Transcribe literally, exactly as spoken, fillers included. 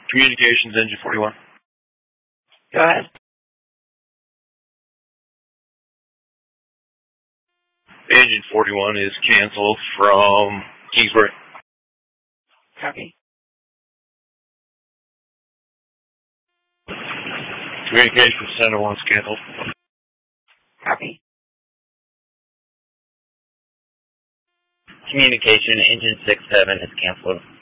Communications engine forty-one. Go ahead. Engine forty-one is canceled from Kingsbury. Copy. Communication from Center one is canceled. Copy. Communication engine six seven is canceled.